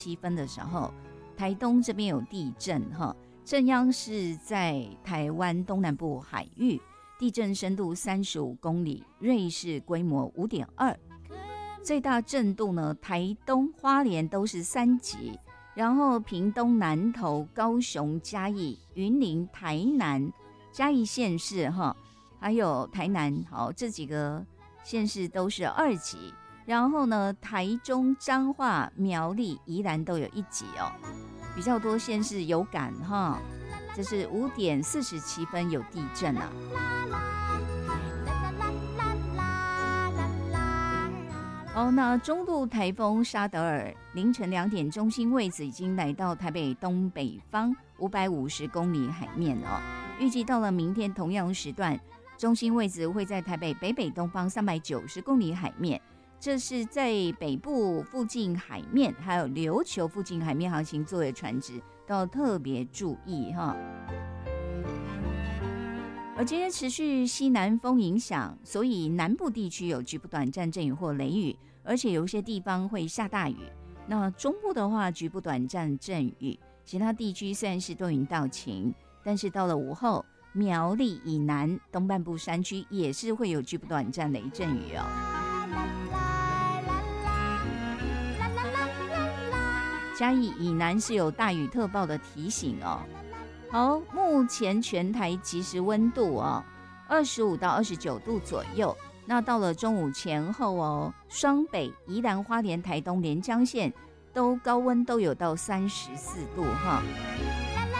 7分的时候，台东这边有地震哈，震央是在台湾东南部海域，地震深度35公里，瑞士规模5.2，最大震度呢，台东、花莲都是3级，然后屏东、南投、高雄、嘉义、云林、台南、嘉义县市哈，还有台南，好，这几个县市都是2级。然后呢，台中、彰化、苗栗、宜兰都有1级哦，比较多县市有感哈。这是5点47分有地震啊。那中度台风沙德尔凌晨2点，中心位置已经来到台北东北方550公里海面哦。预计到了明天同样时段，中心位置会在台北北北东方390公里海面。这是在北部附近海面，还有琉球附近海面航行作业船只都要特别注意哈。而今天持续西南风影响，所以南部地区有局部短暂阵雨或雷雨，而且有些地方会下大雨。那中部的话，局部短暂阵雨，其他地区虽然是多云到晴，但是到了午后，苗栗以南东半部山区也是会有局部短暂雷阵雨哦。嘉义以南是有大雨特报的提醒哦。好，目前全台即时温度哦，25到29度左右。那到了中午前后哦，双北、宜兰花莲、台东、连江县都高温都有到34度哈。